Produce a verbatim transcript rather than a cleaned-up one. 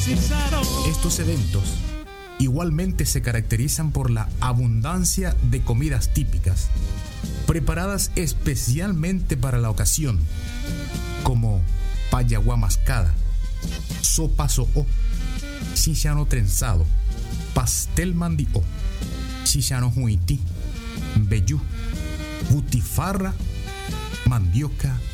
Estos eventos igualmente se caracterizan por la abundancia de comidas típicas, preparadas especialmente para la ocasión, como payaguá mascada, sopa so'o, chícharo trenzado, pastel mandi'o, chícharo huití, vellú, butifarra, mandioca